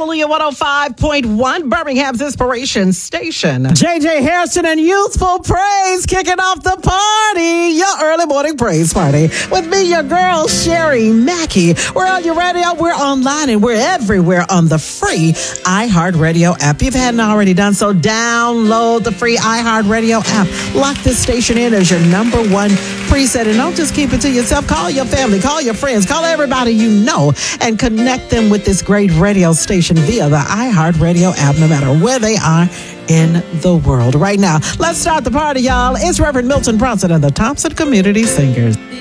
Hallelujah 105.1, Birmingham's Inspiration Station. JJ Harrison and Youthful Praise kicking off the party. Your early morning praise party. With me, your girl, Sherry Mackey. We're on your radio, we're online, and we're everywhere on the free iHeartRadio app. If you hadn't already done so, download the free iHeartRadio app. Lock this station in as your number one preset. And don't just keep it to yourself. Call your family, call your friends, call everybody you know, and connect them with this great radio station via the iHeartRadio app, no matter where they are in the world. Right now, let's start the party, y'all. It's Reverend Milton Bronson and the Thompson Community Singers.